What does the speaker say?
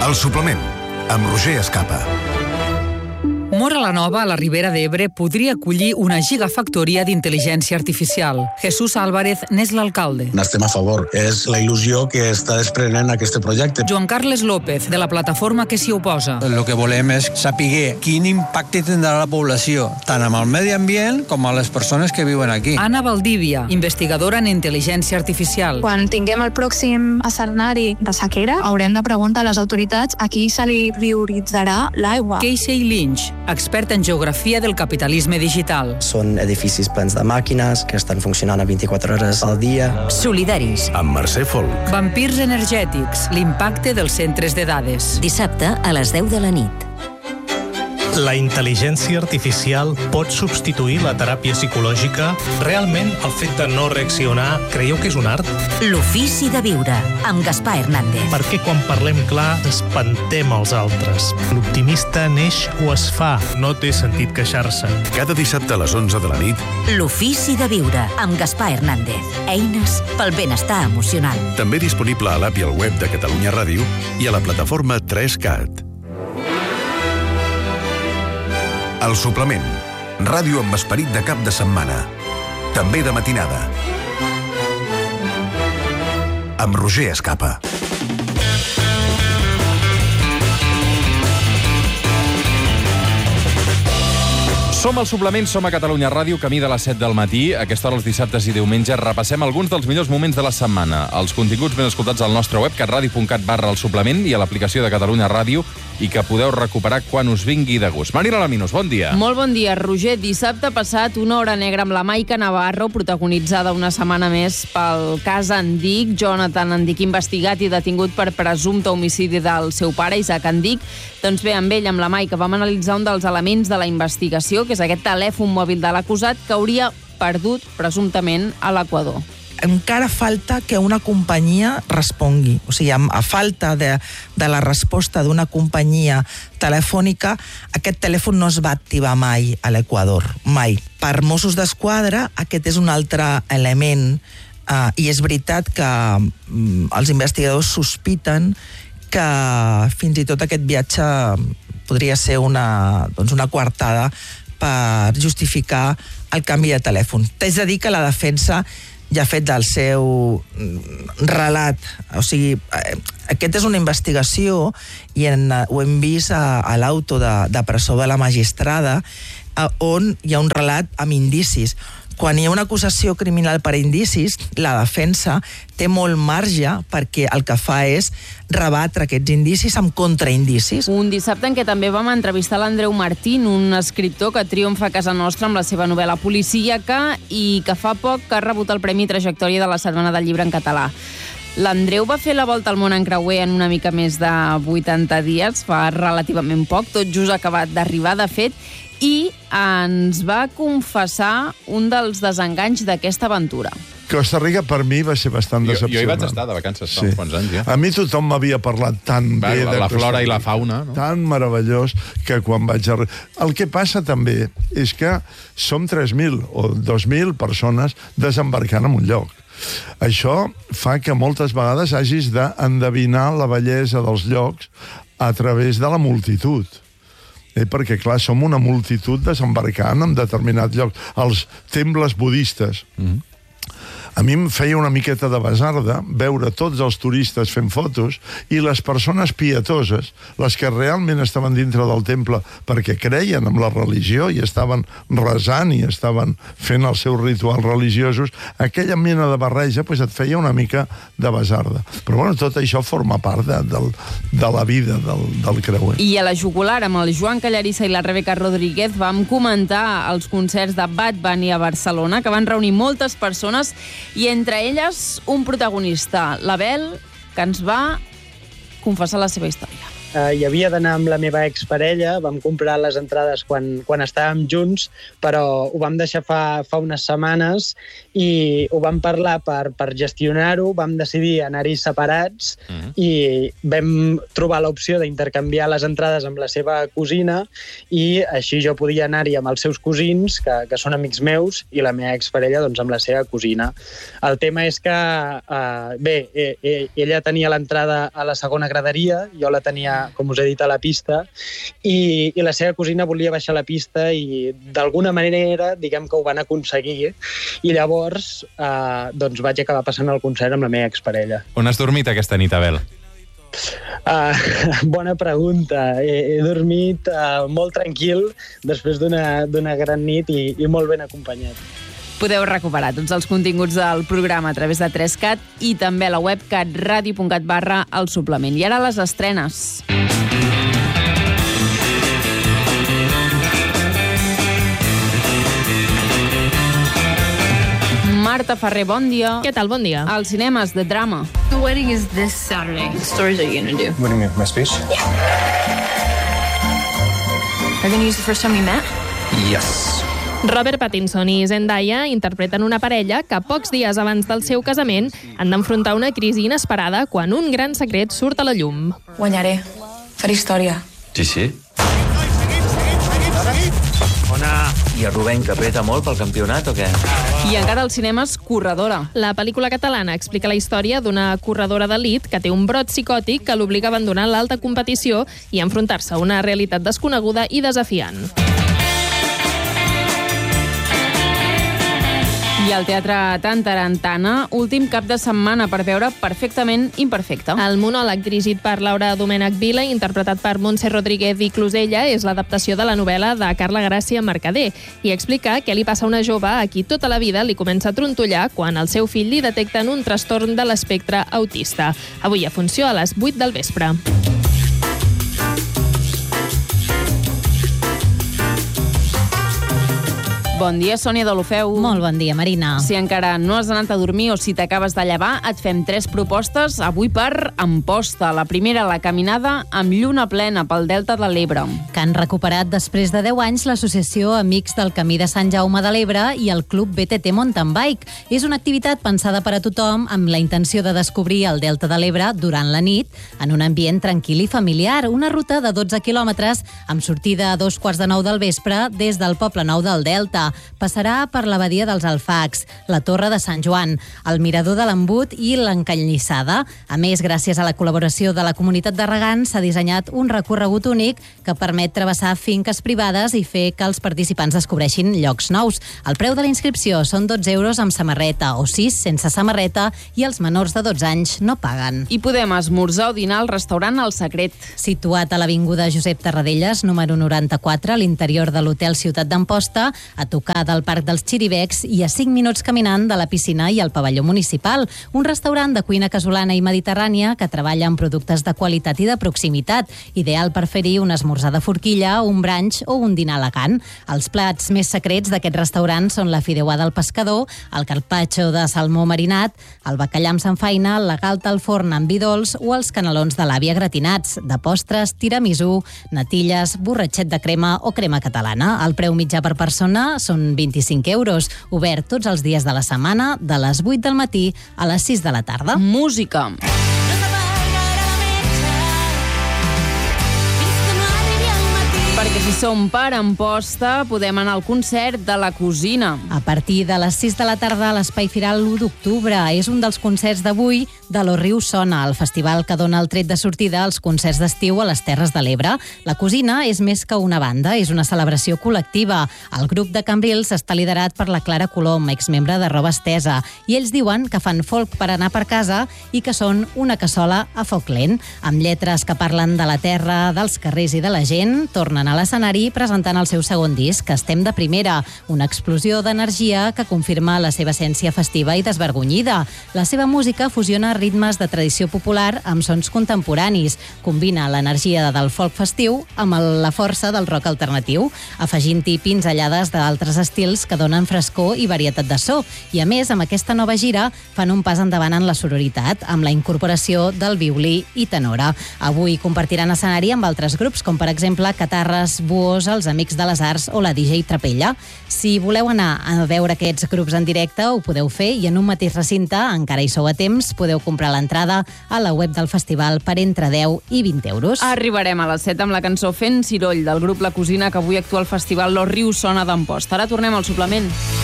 El suplement, amb Roger Escapa. Móra la Nova, a la Ribera d'Ebre, podria acollir una gigafactoria d'intel·ligència artificial. Jesús Álvarez n'és l'alcalde. N'estem a favor. És la il·lusió que està desprenent aquest projecte. Joan Carles López, de la plataforma que s'hi oposa. El que volem és saber quin impacte tindrà la població, tant amb el medi ambient com a les persones que viuen aquí. Anna Valdívia, investigadora en intel·ligència artificial. Quan tinguem el pròxim escenari de sequera, haurem de preguntar a les autoritats a qui se li prioritzarà l'aigua. Casey Lynch, expert en geografia del capitalisme digital. Són edificis plens de màquines que estan funcionant a 24 hores al dia. Solidaris. Amb Mercè Folk. Vampirs energètics, l'impacte dels centres de dades. Dissabte a les 10 de la nit. La intel·ligència artificial pot substituir la teràpia psicològica? Realment, el fet de no reaccionar, creieu que és un art? L'ofici de viure, amb Gaspar Hernández. Perquè quan parlem clar, espantem els altres. L'optimista neix o es fa. No té sentit queixar-se. Cada dissabte a les 11 de la nit. L'ofici de viure, amb Gaspar Hernández. Eines pel benestar emocional. També disponible a l'app i al web de Catalunya Ràdio i a la plataforma 3CAT. El suplement. Ràdio amb esperit de cap de setmana. També de matinada. Amb Roger Escapa. Som al suplement, som a Catalunya Ràdio, camí de les 7 del matí. A aquesta hora, els dissabtes i diumenges, repassem alguns dels millors moments de la setmana. Els continguts ben escoltats al nostre web, catradio.cat/el suplement, i a l'aplicació de Catalunya Ràdio, i que podeu recuperar quan us vingui de gust. Marina Laminos, bon dia. Molt bon dia, Roger. Dissabte passat, una hora negra amb la Maica Navarro, protagonitzada una setmana més pel cas Andic. Jonathan Andic, investigat i detingut per presumpte homicidi del seu pare, Isaac Andic. Doncs bé, amb ell, amb la Maica, vam analitzar un dels elements de la investigació, que és aquest telèfon mòbil de l'acusat que hauria perdut, presumptament, a l'Equador. Encara falta que una companyia respongui. O sigui, a falta de la resposta d'una companyia telefònica, aquest telèfon no es va activar mai a l'Equador, mai. Per Mossos d'Esquadra, aquest és un altre element, i és veritat que els investigadors sospiten que fins i tot aquest viatge podria ser una coartada per justificar el canvi de telèfon. T'haig de dir que la defensa ja ha fet del seu relat. O sigui, aquest és una investigació i ho hem vist a l'auto de presó de la magistrada, on hi ha un relat amb indicis. Quan hi ha una acusació criminal per indicis, la defensa té molt marge perquè el que fa és rebatre aquests indicis amb contraindicis. Un dissabte en què també vam entrevistar l'Andreu Martín, un escriptor que triomfa a casa nostra amb la seva novel·la policíaca i que fa poc que ha rebut el Premi Trajectòria de la Setmana del Llibre en català. L'Andreu va fer la volta al món en creuer en una mica més de 80 dies, fa relativament poc, tot just acabat d'arribar, de fet, i ens va confessar un dels desenganys d'aquesta aventura. Costa Rica per mi va ser bastant decepcionant. Jo hi vaig estar de vacances fa uns quants anys, ja. A mi tothom m'havia parlat tan bé de la flora i la fauna, no? Tan meravellós que quan vaig arribar... El que passa també és que som 3.000 o 2.000 persones desembarcant en un lloc. Això fa que moltes vegades hagis d'endevinar la bellesa dels llocs a través de la multitud. Perquè, clar, som una multitud desembarcant en determinat lloc. Els temples budistes. A mi em feia una miqueta de basarda veure tots els turistes fent fotos i les persones pietoses, les que realment estaven dintre del temple perquè creien en la religió i estaven resant i estaven fent els seus rituals religiosos, aquella mena de barreja et feia una mica de basarda. Però bueno, tot això forma part de la vida del creuer. I a la jugular, amb el Joan Callarissa i la Rebeca Rodríguez, vam comentar els concerts de Bad Bunny a Barcelona, que van reunir moltes persones, i entre elles un protagonista, l'Abel, que ens va confessar la seva història. hi havia d'anar amb la meva exparella, vam comprar les entrades quan estàvem junts, però ho vam deixar fa unes setmanes i ho vam parlar per gestionar-ho, vam decidir anar-hi separats i vam trobar l'opció d'intercanviar les entrades amb la seva cosina i així jo podia anar-hi amb els seus cosins, que són amics meus, i la meva exparella doncs, amb la seva cosina. El tema és que, ella tenia l'entrada a la segona graderia, jo la tenia, com us he dit, a la pista, i la seva cosina volia baixar a la pista i d'alguna manera, diguem que ho van aconseguir, i llavors doncs vaig acabar passant el concert amb la meva exparella. On has dormit aquesta nit, Abel? Bona pregunta. He dormit molt tranquil després d'una gran nit i molt ben acompanyat. Podeu recuperar tots els continguts del programa a través de 3CAT i també a la web catradio.cat/El Suplement. I ara les estrenes. Marta Ferrer, bon dia. Què tal? Bon dia. Als cinemes de drama. The wedding is this Saturday. What stories are you going to do? What do you mean, my speech? Yeah. Are you going to use the first time we met? Yes. Robert Pattinson i Zendaya interpreten una parella que pocs dies abans del seu casament han d'enfrontar una crisi inesperada quan un gran secret surt a la llum. Guanyaré. Faré història. Sí. Ona. I el Rubén, que apreta molt pel campionat o què? I encara als cinemes, Corredora. La pel·lícula catalana explica la història d'una corredora d'elit que té un brot psicòtic que l'obliga a abandonar l'alta competició i a enfrontar-se a una realitat desconeguda i desafiant. I al Teatre Tantarantana, últim cap de setmana per veure Perfectament Imperfecte. El monòleg dirigit per Laura Domènech Vila, interpretat per Montse Rodríguez i Closella, és l'adaptació de la novel·la de Carla Gràcia Mercader i explica què li passa a una jove a qui tota la vida li comença a trontollar quan el seu fill li detecten un trastorn de l'espectre autista. Avui a funció a les 8 del vespre. Bon dia, Sònia Deulofeu. Molt bon dia, Marina. Si encara no has anat a dormir o si t'acabes de llevar, et fem 3 propostes avui per Amposta. La primera, la caminada amb lluna plena pel Delta de l'Ebre. Que han recuperat després de 10 anys l'associació Amics del Camí de Sant Jaume de l'Ebre i el Club BTT Mountain Bike. És una activitat pensada per a tothom amb la intenció de descobrir el Delta de l'Ebre durant la nit en un ambient tranquil i familiar. Una ruta de 12 quilòmetres amb sortida a 2:15 del vespre des del Poble Nou del Delta. Passarà per la badia dels Alfacs, la Torre de Sant Joan, el Mirador de l'Embut i l'Encanyissada. A més, gràcies a la col·laboració de la comunitat de regants, s'ha dissenyat un recorregut únic que permet travessar finques privades i fer que els participants descobreixin llocs nous. El preu de la inscripció són 12 euros amb samarreta o 6 sense samarreta i els menors de 12 anys no paguen. I podem esmorzar o dinar al restaurant El Secret. Situat a l'avinguda Josep Tarradellas, número 94, a l'interior de l'Hotel Ciutat d'Amposta, a tocar del Parc dels Xiribecs i a 5 minuts caminant de la piscina i el pavelló municipal. Un restaurant de cuina casolana i mediterrània que treballa amb productes de qualitat i de proximitat, ideal per fer-hi un esmorzar de forquilla, un brunch o un dinar elegant. Els plats més secrets d'aquest restaurant són la fideuà del pescador, el carpaccio de salmó marinat, el bacallà amb samfaina, la galta al forn amb vi dolç o els canelons de l'àvia gratinats. De postres, tiramisú, natilles, borratxet de crema o crema catalana. El preu mitjà per persona són 25 euros, obert tots els dies de la setmana, de les 8 del matí a les 6 de la tarda. Música. Perquè si som per Amposta, podem anar al concert de La Cosina. A partir de les 6 de la tarda a l'Espai Firal l'1 d'octubre. És un dels concerts d'avui de Lo Riu Sona, el festival que dona el tret de sortida als concerts d'estiu a les Terres de l'Ebre. La Cosina és més que una banda, és una celebració col·lectiva. El grup de Cambrils està liderat per la Clara Colom, exmembre de Roba Estesa, i ells diuen que fan folk per anar per casa i que són una cassola a foc lent, amb lletres que parlen de la terra, dels carrers i de la gent, tornen a l'escenari l'escenari presentant el seu segon disc, Estem de primera, una explosió d'energia que confirma la seva essència festiva i desvergonyida. La seva música fusiona ritmes de tradició popular amb sons contemporanis, combina l'energia del folk festiu amb la força del rock alternatiu, afegint-hi pinzellades d'altres estils que donen frescor i varietat de so. I a més, amb aquesta nova gira, fan un pas endavant en la sororitat, amb la incorporació del violí i tenora. Avui compartiran escenari amb altres grups, com per exemple Catarres, Buos, els Amics de les Arts o la DJ Trapella. Si voleu anar a veure aquests grups en directe, ho podeu fer, i en un mateix recinte, encara hi sou a temps, podeu comprar l'entrada a la web del festival per entre 10 i 20 euros. Arribarem a les 7 amb la cançó Fent Ciroll del grup La Cosina, que avui actua al festival Los Rius Sona d'Amposta. Ara tornem al suplement.